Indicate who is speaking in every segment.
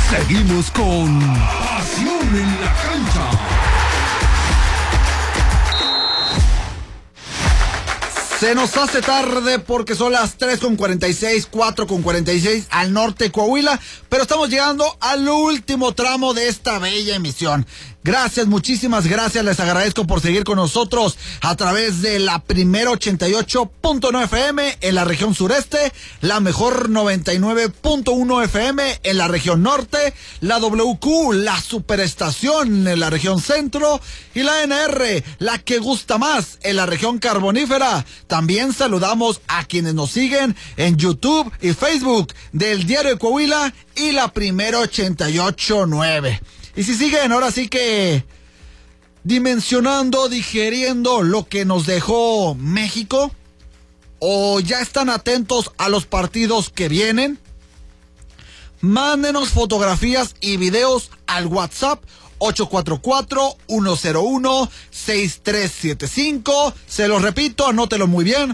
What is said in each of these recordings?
Speaker 1: Seguimos con Pasión en la Cancha.
Speaker 2: Se nos hace tarde porque son las 3:46, 4:46 al norte de Coahuila, pero estamos llegando al último tramo de esta bella emisión. Gracias, muchísimas gracias, les agradezco por seguir con nosotros a través de la primera 88.9 FM en la región sureste, la mejor 99.1 FM en la región norte, la WQ, la superestación en la región centro y la NR, la que gusta más en la región carbonífera. También saludamos a quienes nos siguen en YouTube y Facebook del Diario de Coahuila y la primera 88.9. Y si siguen ahora sí que dimensionando, digeriendo lo que nos dejó México, o ya están atentos a los partidos que vienen, mándenos fotografías y videos al WhatsApp 844-101-6375. Se los repito, anótelo muy bien,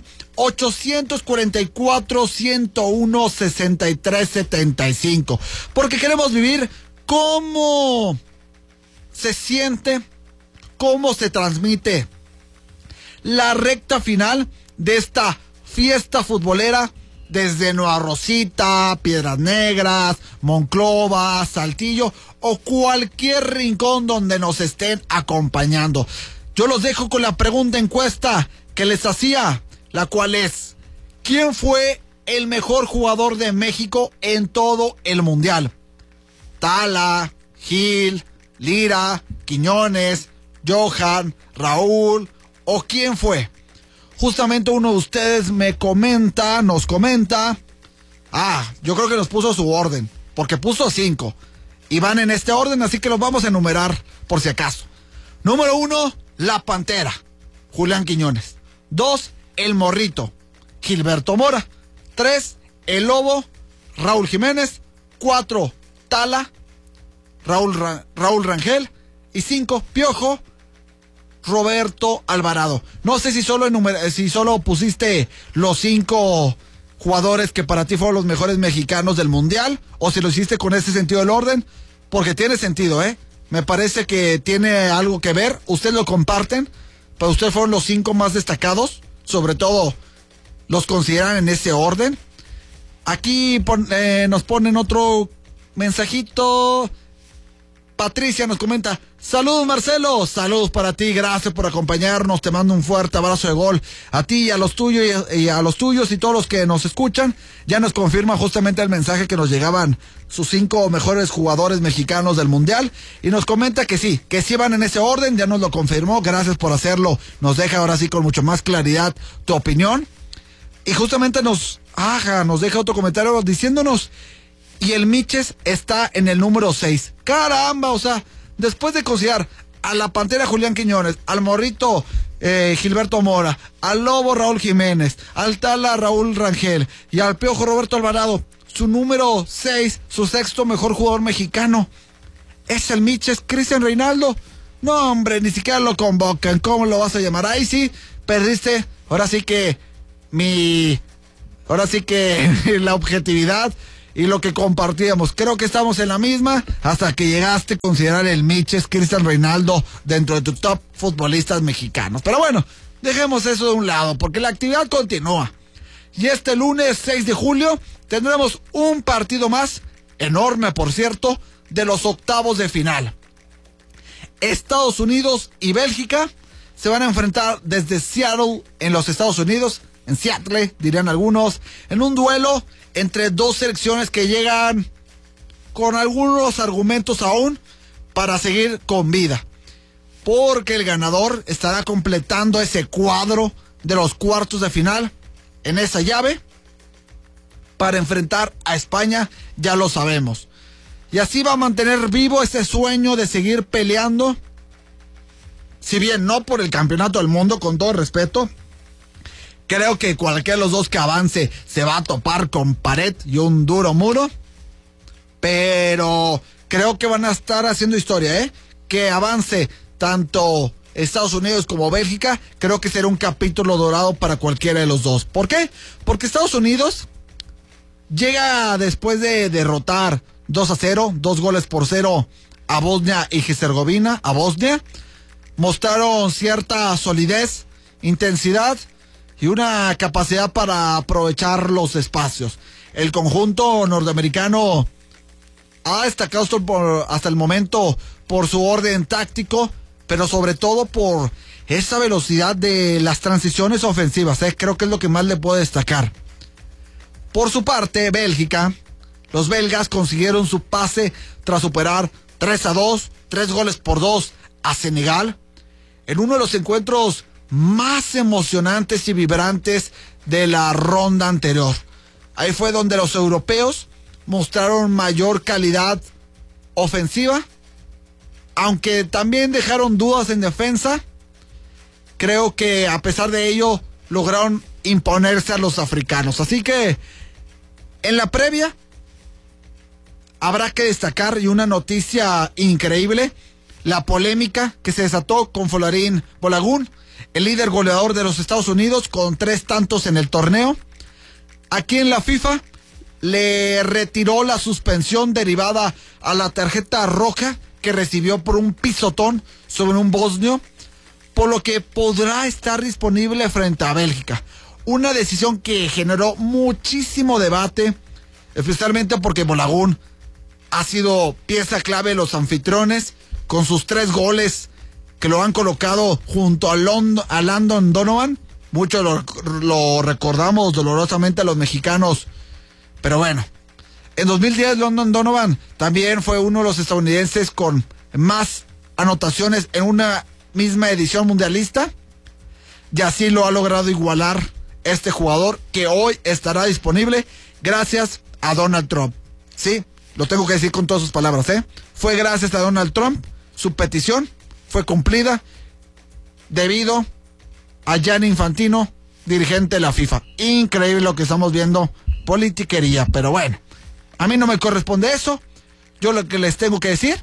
Speaker 2: 844-101-6375. Porque queremos vivir cómo se siente, cómo se transmite la recta final de esta fiesta futbolera desde Nueva Rosita, Piedras Negras, Monclova, Saltillo o cualquier rincón donde nos estén acompañando. Yo los dejo con la pregunta encuesta que les hacía, la cual es: ¿quién fue el mejor jugador de México en todo el mundial? Tala, Gil, Lira, Quiñones, Johan, Raúl, ¿o quién fue? Justamente uno de ustedes nos comenta, yo creo que nos puso su orden, porque puso 5, y van en este orden, así que los vamos a enumerar por si acaso. Número 1, La Pantera, Julián Quiñones. 2, El Morrito, Gilberto Mora. 3, El Lobo, Raúl Jiménez. 4, Tala, Raúl Rangel. Y 5, Piojo, Roberto Alvarado. No sé si solo pusiste los 5 jugadores que para ti fueron los mejores mexicanos del mundial, o si lo hiciste con ese sentido del orden, porque tiene sentido, me parece que tiene algo que ver. Ustedes lo comparten, pero ustedes fueron los 5 más destacados, sobre todo los consideran en ese orden. Aquí nos ponen otro mensajito. Patricia nos comenta: saludos Marcelo, saludos para ti, gracias por acompañarnos, te mando un fuerte abrazo de gol a ti y a los tuyos y a los tuyos y todos los que nos escuchan. Ya nos confirma justamente el mensaje que nos llegaban sus 5 mejores jugadores mexicanos del mundial, y nos comenta que sí van en ese orden, ya nos lo confirmó, gracias por hacerlo, nos deja ahora sí con mucho más claridad tu opinión, y justamente nos deja otro comentario diciéndonos: y el Miches está en el número 6. Caramba, o sea, después de considerar a la Pantera Julián Quiñones, al Morrito Gilberto Mora, al Lobo Raúl Jiménez, al Tala Raúl Rangel y al Piojo Roberto Alvarado, su número 6, su 6º mejor jugador mexicano es el Miches Cristian Reinaldo. No, hombre, ni siquiera lo convocan. ¿Cómo lo vas a llamar? Ahí sí, perdiste. Ahora sí que la objetividad y lo que compartíamos. Creo que estamos en la misma hasta que llegaste a considerar el Miches Cristian Reinaldo dentro de tu top futbolistas mexicanos. Pero bueno, dejemos eso de un lado porque la actividad continúa. Y este lunes 6 de julio tendremos un partido más, enorme por cierto, de los octavos de final. Estados Unidos y Bélgica se van a enfrentar desde Seattle en los Estados Unidos, en Seattle dirían algunos, en un duelo entre dos selecciones que llegan con algunos argumentos aún para seguir con vida, porque el ganador estará completando ese cuadro de los cuartos de final en esa llave para enfrentar a España, ya lo sabemos, y así va a mantener vivo ese sueño de seguir peleando, si bien no por el campeonato del mundo, con todo respeto. Creo que cualquiera de los dos que avance se va a topar con pared y un duro muro. Pero creo que van a estar haciendo historia, que avance tanto Estados Unidos como Bélgica. Creo que será un capítulo dorado para cualquiera de los dos. ¿Por qué? Porque Estados Unidos llega después de derrotar 2-0, 2-0 a Bosnia y Herzegovina, a Bosnia. Mostraron cierta solidez, intensidad y una capacidad para aprovechar los espacios. El conjunto norteamericano ha destacado hasta el momento por su orden táctico, pero sobre todo por esa velocidad de las transiciones ofensivas. Creo que es lo que más le puedo destacar. Por su parte, Bélgica, los belgas consiguieron su pase tras superar 3-2, 3-2 a Senegal, en uno de los encuentros más emocionantes y vibrantes de la ronda anterior. Ahí fue donde los europeos mostraron mayor calidad ofensiva, aunque también dejaron dudas en defensa. Creo que a pesar de ello lograron imponerse a los africanos. Así que en la previa habrá que destacar, y una noticia increíble, la polémica que se desató con Folarin Balogun, el líder goleador de los Estados Unidos, con 3 tantos en el torneo. Aquí en la FIFA le retiró la suspensión derivada a la tarjeta roja que recibió por un pisotón sobre un bosnio, por lo que podrá estar disponible frente a Bélgica. Una decisión que generó muchísimo debate, especialmente porque Balogun ha sido pieza clave de los anfitriones, con sus 3 goles que lo han colocado junto a Landon Donovan. Muchos lo recordamos dolorosamente a los mexicanos, pero bueno, en 2010 Landon Donovan también fue uno de los estadounidenses con más anotaciones en una misma edición mundialista, y así lo ha logrado igualar este jugador, que hoy estará disponible gracias a Donald Trump. Sí, lo tengo que decir con todas sus palabras, Fue gracias a Donald Trump, su petición fue cumplida debido a Gianni Infantino, dirigente de la FIFA. Increíble lo que estamos viendo, politiquería, pero bueno, a mí no me corresponde eso. Yo lo que les tengo que decir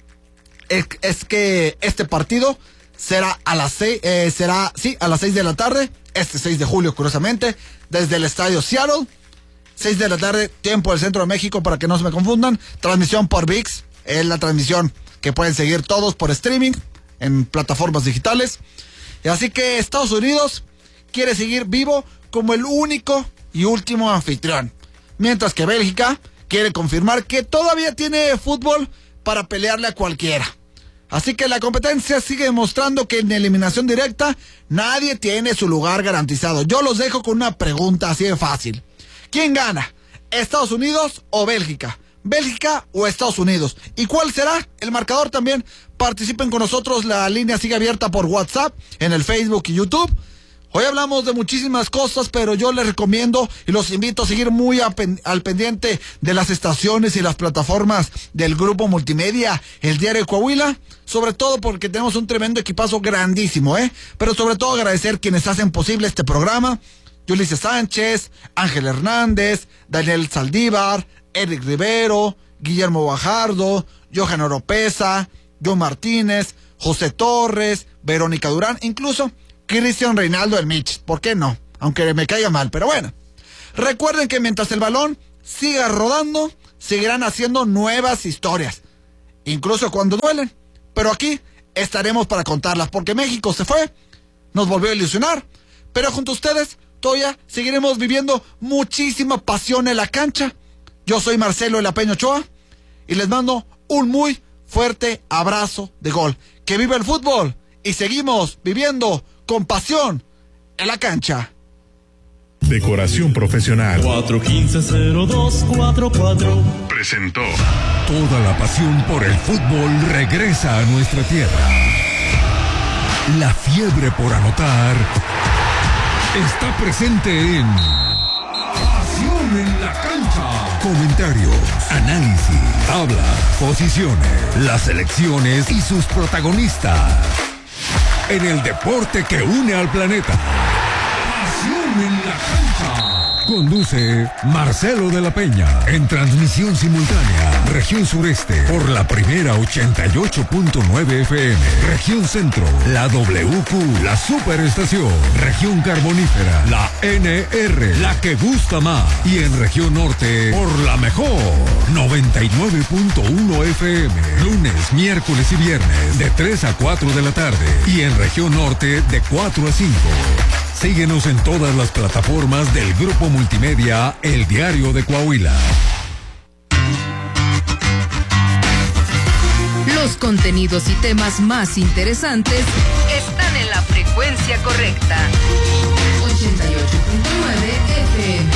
Speaker 2: es que este partido será a las 6, a las 6 de la tarde, este 6 de julio, curiosamente, desde el estadio Seattle. 6 de la tarde, tiempo del centro de México, para que no se me confundan. Transmisión por ViX, es la transmisión que pueden seguir todos por streaming en plataformas digitales. Y así que Estados Unidos quiere seguir vivo como el único y último anfitrión, mientras que Bélgica quiere confirmar que todavía tiene fútbol para pelearle a cualquiera. Así que la competencia sigue demostrando que en eliminación directa nadie tiene su lugar garantizado. Yo los dejo con una pregunta así de fácil: ¿quién gana? ¿Estados Unidos o Bélgica? ¿Bélgica o Estados Unidos? ¿Y cuál será el marcador también? Participen con nosotros, la línea sigue abierta por WhatsApp, en el Facebook y YouTube. Hoy hablamos de muchísimas cosas, pero yo les recomiendo y los invito a seguir muy al pendiente de las estaciones y las plataformas del Grupo Multimedia, el Diario de Coahuila, sobre todo porque tenemos un tremendo equipazo grandísimo, pero sobre todo agradecer quienes hacen posible este programa: Ulises Sánchez, Ángel Hernández, Daniel Saldívar, Eric Rivero, Guillermo Bajardo, Johan Oropesa, John Martínez, José Torres, Verónica Durán, incluso Cristian Reinaldo el Mitch. ¿Por qué no? Aunque me caiga mal, pero bueno. Recuerden que mientras el balón siga rodando, seguirán haciendo nuevas historias, incluso cuando duelen. Pero aquí estaremos para contarlas, porque México se fue, nos volvió a ilusionar, pero junto a ustedes todavía seguiremos viviendo muchísima pasión en la cancha. Yo soy Marcelo de la Peña Ochoa y les mando un muy fuerte abrazo de gol. ¡Que viva el fútbol! Y seguimos viviendo con pasión en la cancha.
Speaker 1: Decoración profesional
Speaker 3: 415-0244
Speaker 1: presentó. Toda la pasión por el fútbol regresa a nuestra tierra. La fiebre por anotar está presente en Pasión en la Cancha. Comentarios, análisis, tablas, posiciones, las selecciones y sus protagonistas. En el deporte que une al planeta. Pasión en la Cancha. Conduce Marcelo de la Peña. En transmisión simultánea, región sureste, por la primera 88.9 FM. Región centro, la WQ, la superestación. Región carbonífera, la NR, la que gusta más. Y en región norte, por la mejor, 99.1 FM. Lunes, miércoles y viernes, de 3 a 4 de la tarde. Y en región norte, de 4 a 5. Síguenos en todas las plataformas del Grupo Multimedia El Diario de Coahuila.
Speaker 3: Los contenidos y temas más interesantes están en la frecuencia correcta. 88.9 FM.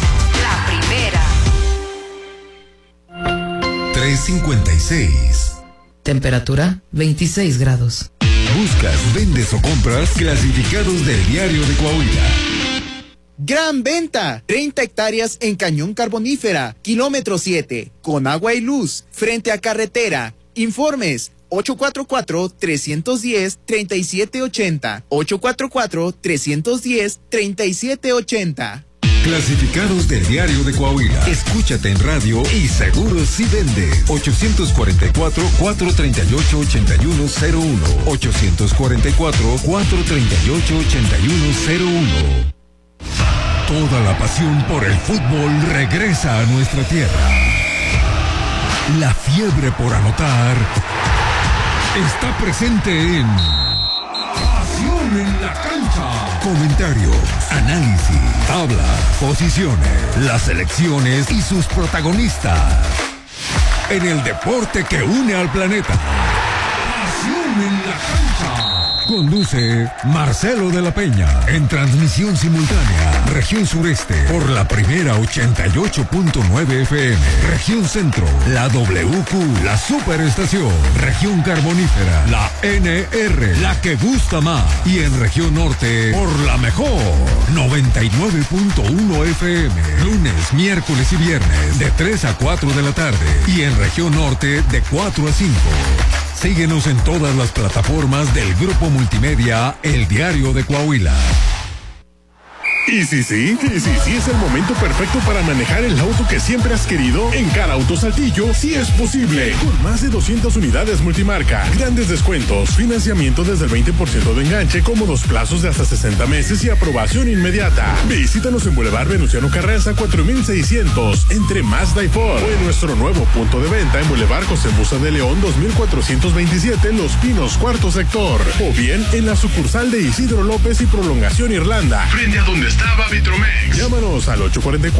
Speaker 3: La primera.
Speaker 1: 356.
Speaker 3: Temperatura 26 grados.
Speaker 1: Buscas, vendes o compras clasificados del Diario de Coahuila.
Speaker 4: Gran venta, 30 hectáreas en Cañón Carbonífera, kilómetro 7, con agua y luz, frente a carretera. Informes 844-310-3780, 844-310-3780.
Speaker 1: Clasificados del Diario de Coahuila. Escúchate en radio y seguro si vendes. 844-438-8101. 844-438-8101. Toda la pasión por el fútbol regresa a nuestra tierra. La fiebre por anotar está presente en Pasión en la Cancha. Comentarios, análisis, tablas, posiciones, las selecciones y sus protagonistas. En el deporte que une al planeta. Pasión en la Cancha. Conduce Marcelo de la Peña. En transmisión simultánea, región sureste, por la primera 88.9 FM. Región centro, la WQ, la superestación. Región carbonífera, la NR, la que gusta más. Y en región norte, por la mejor, 99.1 FM. Lunes, miércoles y viernes, de 3 a 4 de la tarde. Y en región norte, de 4 a 5. Síguenos en todas las plataformas del Grupo Multimedia El Diario de Coahuila.
Speaker 5: Y sí es el momento perfecto para manejar el auto que siempre has querido. En Car Auto Saltillo sí es posible. Con más de 200 unidades multimarca, grandes descuentos, financiamiento desde el 20% de enganche, cómodos plazos de hasta 60 meses y aprobación inmediata. Visítanos en Boulevard Venustiano Carranza 4600, entre Mazda y Ford, o en nuestro nuevo punto de venta en Boulevard José Musa de León 2427, Los Pinos, cuarto sector. O bien en la sucursal de Isidro López y Prolongación Irlanda, frente a donde estaba Vitromex. Llámanos al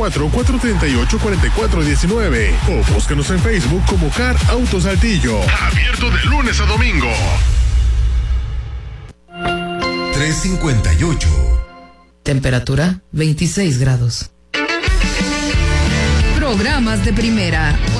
Speaker 5: 844-438-4419 o búscanos en Facebook como Car Auto Saltillo. Abierto de lunes a domingo.
Speaker 1: 358.
Speaker 3: Temperatura 26 grados. Programas de primera,